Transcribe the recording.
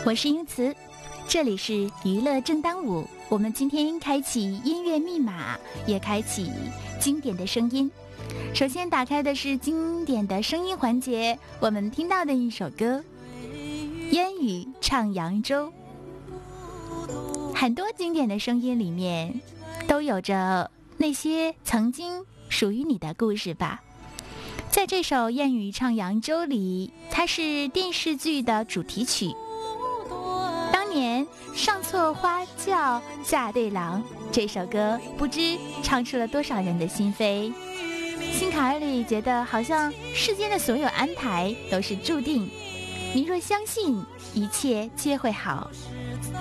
我是英慈，这里是娱乐正当午。我们今天开启音乐密码，也开启经典的声音。首先打开的是经典的声音环节，我们听到的一首歌《烟雨唱扬州》。很多经典的声音里面都有着那些曾经属于你的故事吧。在这首《烟雨唱扬州》里，它是电视剧的主题曲。当年上错花轿嫁对郎，这首歌不知唱出了多少人的心扉。心坎里觉得好像世间的所有安排都是注定，你若相信，一切皆会好。